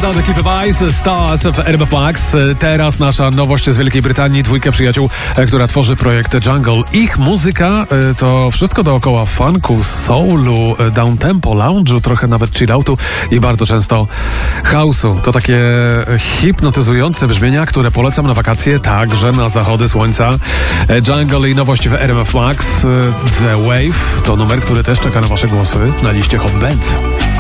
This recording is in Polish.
Jordan, ekipy Vice, Stars w RMF Max. Teraz nasza nowość z Wielkiej Brytanii, dwójka przyjaciół, która tworzy projekt Jungle. Ich muzyka to wszystko dookoła funku, soulu, downtempo, lounge'u, trochę nawet chilloutu i bardzo często house'u. To takie hipnotyzujące brzmienia, które polecam na wakacje, także na zachody słońca. Jungle i nowość w RMF Max. The Wave to numer, który też czeka na wasze głosy na liście Hot Dance.